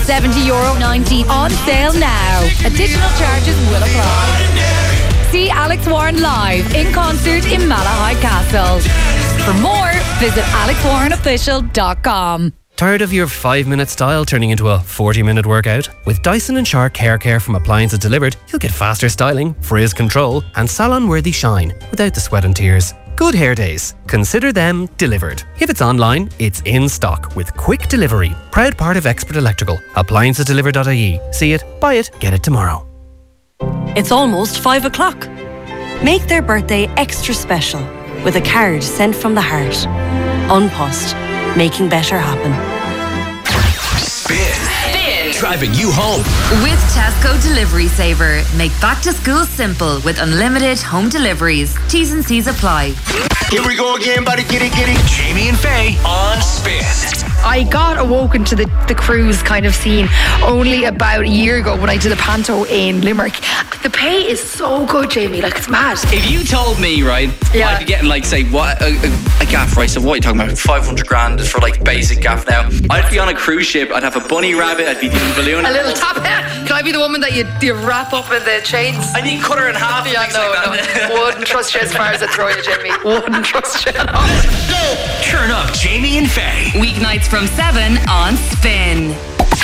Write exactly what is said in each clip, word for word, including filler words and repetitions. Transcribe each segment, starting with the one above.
seventy euro ninety on sale now. Additional charges will apply. See Alex Warren live in concert in Malahide Castle. For more, visit alex warren official dot com. Tired of your five minute style turning into a forty minute workout? With Dyson and Shark Hair Care from Appliances Delivered, you'll get faster styling, frizz control and salon-worthy shine without the sweat and tears. Good hair days. Consider them delivered. If it's online, it's in stock with quick delivery. Proud part of Expert Electrical. appliances delivered dot I E. See it, buy it, get it tomorrow. It's almost five o'clock. Make their birthday extra special with a card sent from the heart. Unpost. Making better happen. Spin. Spin. Driving you home. With Tesco Delivery Saver. Make back to school simple with unlimited home deliveries. T's and C's apply. Here we go again, buddy. Get it, get it. Jamie and Faye on Spin. I got awoken to the, the cruise kind of scene only about a year ago when I did a panto in Limerick. The pay is so good, Jamie. Like, it's mad. If you told me, right, yeah. I'd be getting like, say, what a, a, a gaff, right? So what are you talking about? five hundred grand is for like basic gaff now. I'd be on a cruise ship. I'd have a bunny rabbit. I'd be doing balloon. A little top hat. Can I be the woman that you, you wrap up in the chains? I need cut her in half. Yeah, no, like no. Wouldn't trust you as far as I throw you, Jamie. Wouldn't trust you at all. Go. Turn up Jamie and Faye. Weeknights from seven on Spin.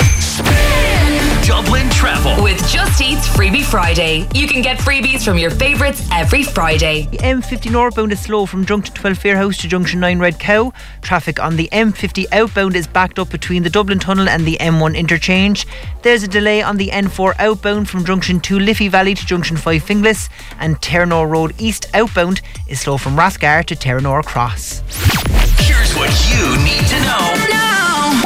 Dublin Travel. With Just Eat's Freebie Friday. You can get freebies from your favourites every Friday. The M fifty northbound is slow from Junction twelve Fairhouse to Junction nine Red Cow. Traffic on the M fifty outbound is backed up between the Dublin Tunnel and the M one interchange. There's a delay on the N four outbound from Junction two Liffey Valley to Junction five Finglas. And Terranor Road East outbound is slow from Rathgar to Terranor Cross. Here's what you need to know now.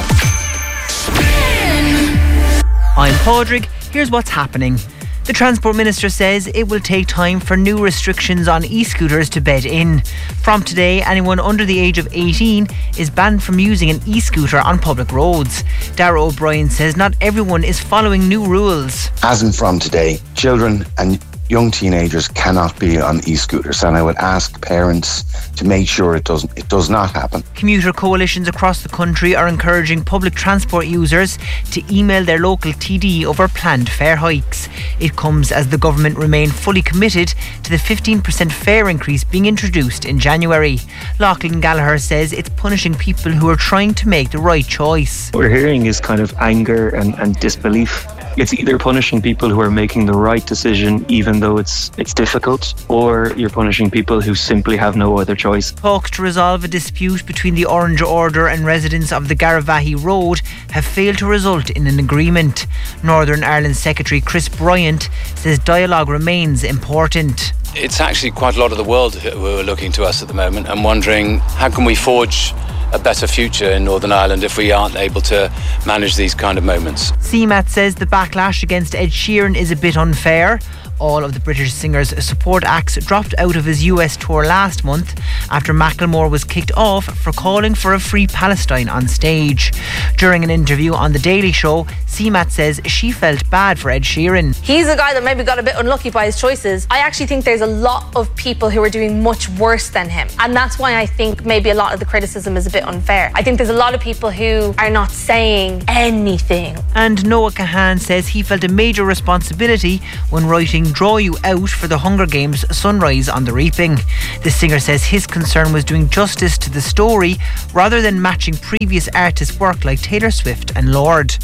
I'm Padraig. Here's what's happening. The Transport Minister says it will take time for new restrictions on e-scooters to bed in. From today, anyone under the age of eighteen is banned from using an e-scooter on public roads. Darragh O'Brien says not everyone is following new rules. As in from today, children and young teenagers cannot be on e-scooters, and I would ask parents to make sure it doesn't it does not happen. Commuter coalitions across the country are encouraging public transport users to email their local T D over planned fare hikes. It comes as the government remain fully committed to the fifteen percent fare increase being introduced in January. Lachlan Gallagher says it's punishing people who are trying to make the right choice. What we're hearing is kind of anger and, and disbelief. It's either punishing people who are making the right decision even though it's it's difficult, or you're punishing people who simply have no other choice. Talks to resolve a dispute between the Orange Order and residents of the Garavaghey Road have failed to result in an agreement. Northern Ireland Secretary Chris Bryant says dialogue remains important. It's actually quite a lot of the world who are looking to us at the moment and wondering how can we forge a better future in Northern Ireland if we aren't able to manage these kind of moments. C M A T says the backlash against Ed Sheeran is a bit unfair. All of the British singer's support acts dropped out of his U S tour last month after Macklemore was kicked off for calling for a free Palestine on stage. During an interview on The Daily Show, C M A T says she felt bad for Ed Sheeran. He's a guy that maybe got a bit unlucky by his choices. I actually think there's a lot of people who are doing much worse than him, and that's why I think maybe a lot of the criticism is a bit unfair. I think there's a lot of people who are not saying anything. And Noah Kahan says he felt a major responsibility when writing Draw You Out for the Hunger Games Sunrise on the Reaping. The singer says his concern was doing justice to the story rather than matching previous artists' work like Taylor Swift and Lorde.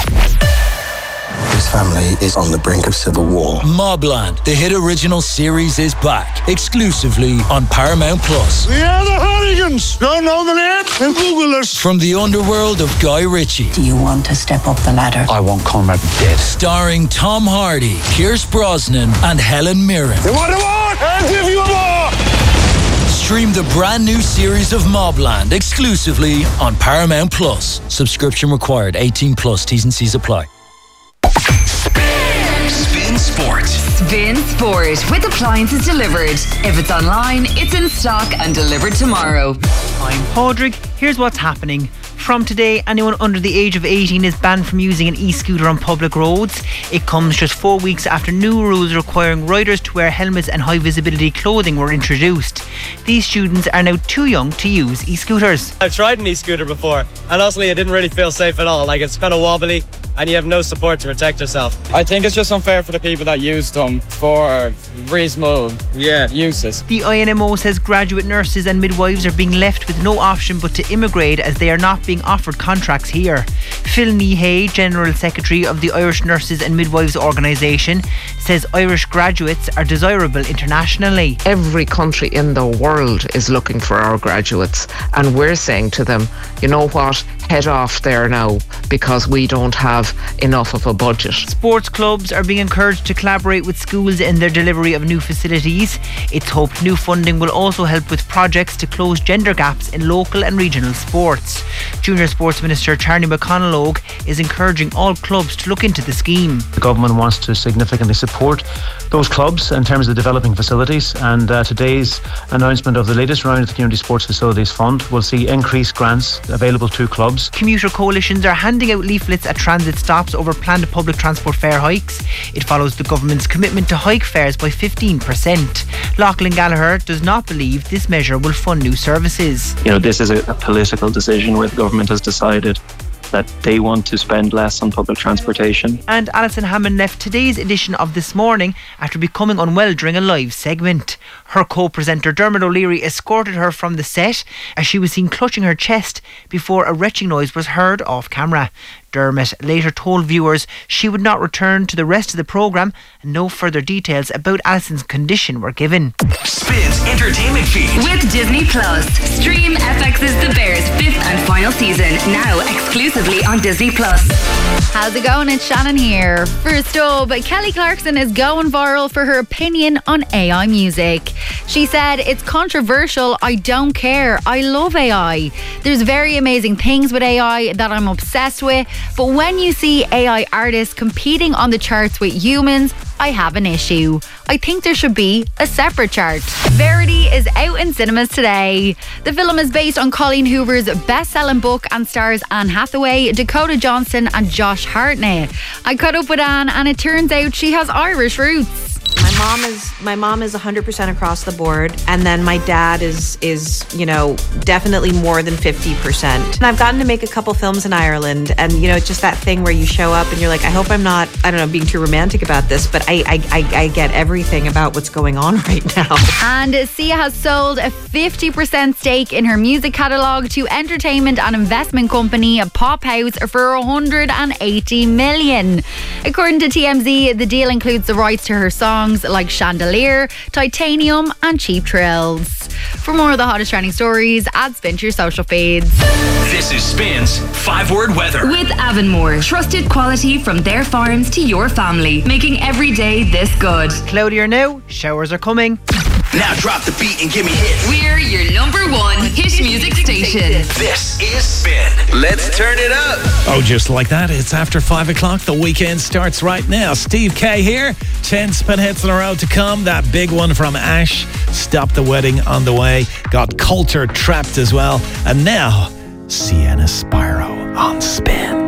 His family is on the brink of civil war. Mobland, the hit original series, is back exclusively on Paramount Plus. We are the Hooligans. Don't know the name? Then Google us. From the underworld of Guy Ritchie. Do you want to step up the ladder? I want Conrad dead. Starring Tom Hardy, Pierce Brosnan, and Helen Mirren. You want a war? I'll give you a war. Stream the brand new series of Mobland exclusively on Paramount Plus. Subscription required. eighteen plus. T's and C's apply. Spin Sport. Spin Sport with Appliances Delivered. If it's online, it's in stock and delivered tomorrow. I'm Padraig. Here's what's happening. From today, anyone under the age of eighteen is banned from using an e-scooter on public roads. It comes just four weeks after new rules requiring riders to wear helmets and high-visibility clothing were introduced. These students are now too young to use e-scooters. I've tried an e-scooter before, and honestly, it didn't really feel safe at all. Like, it's kind of wobbly, and you have no support to protect yourself. I think it's just unfair for the people that use them for reasonable yeah. uses. The I N M O says graduate nurses and midwives are being left with no option but to immigrate as they are not being offered contracts here. Phil Nehay, General Secretary of the Irish Nurses and Midwives Organisation, says Irish graduates are desirable internationally. Every country in the world is looking for our graduates, and we're saying to them, you know what, head off there now because we don't have enough of a budget. Sports clubs are being encouraged to collaborate with schools in their delivery of new facilities. It's hoped new funding will also help with projects to close gender gaps in local and regional sports. Junior Sports Minister Charlie McConnell is encouraging all clubs to look into the scheme. The government wants to significantly support those clubs in terms of developing facilities, and uh, today's announcement of the latest round of the Community Sports Facilities Fund will see increased grants available to clubs. Commuter coalitions are handing out leaflets at transit stops over planned public transport fare hikes. It follows the government's commitment to hike fares by fifteen percent. Lachlan Gallagher does not believe this measure will fund new services. You know, this is a, a political decision where the government has decided that they want to spend less on public transportation. And Alison Hammond left today's edition of This Morning after becoming unwell during a live segment. Her co-presenter Dermot O'Leary escorted her from the set as she was seen clutching her chest before a retching noise was heard off camera. Dermot later told viewers she would not return to the rest of the programme, and no further details about Alison's condition were given. Spins Entertainment Feed with Disney Plus. Stream F X's The Bears fifth and final season now exclusively on Disney Plus. How's it going? It's Shannon here. First up, Kelly Clarkson is going viral for her opinion on A I music. She said, "It's controversial. I don't care. I love A I. There's very amazing things with A I that I'm obsessed with. But when you see A I artists competing on the charts with humans, I have an issue. I think there should be a separate chart." Verity is out in cinemas today. The film is based on Colleen Hoover's best-selling book and stars Anne Hathaway, Dakota Johnson and Josh Hartnett. I caught up with Anne and it turns out she has Irish roots. My mom is my mom is one hundred percent across the board, and then my dad is is you know definitely more than fifty percent. And I've gotten to make a couple films in Ireland, and you know it's just that thing where you show up and you're like, I hope I'm not I don't know being too romantic about this, but I I, I, I get everything about what's going on right now. And Sia has sold a fifty percent stake in her music catalogue to entertainment and investment company Pop House for one hundred eighty million. According to T M Z, the deal includes the rights to her songs like Chandelier, Titanium and Cheap Thrills. For more of the hottest trending stories, add Spin to your social feeds. This is Spin's five word weather. With Avonmore, trusted quality from their farms to your family, making every day this good. Cloudier now, showers are coming. Now drop the beat and give me hits. We're your number one hit music station. This is Spin. Let's turn it up. Oh, just like that, it's after five o'clock. The weekend starts right now. Steve K here. Ten spin hits in a row to come. That big one from Ash. Stop the Wedding on the way. Got Coulter Trapped as well. And now, Sienna Spyro on Spin.